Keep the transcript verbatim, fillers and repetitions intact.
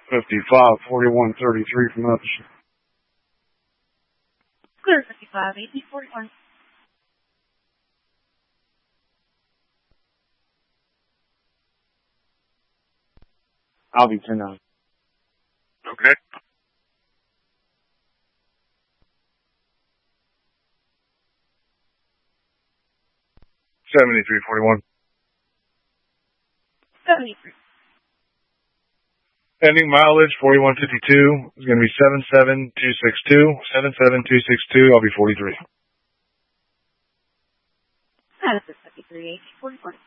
fifty-five, forty-one, thirty-three from Memphis. Clear fifty-five, eighteen, forty-one. I'll be ten nine. Okay. seventy-three, forty-one. seventy-three. Ending mileage forty-one fifty-two is going to be seven seven two six two. seven seven two six two, I'll be forty-three. Madison fifty-three, eighteen, forty-one.